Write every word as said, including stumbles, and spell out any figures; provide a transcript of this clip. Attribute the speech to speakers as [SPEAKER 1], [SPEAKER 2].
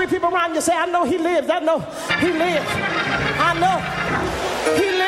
[SPEAKER 1] three people around you, say, I know he lives. I know he lives. I know he lives.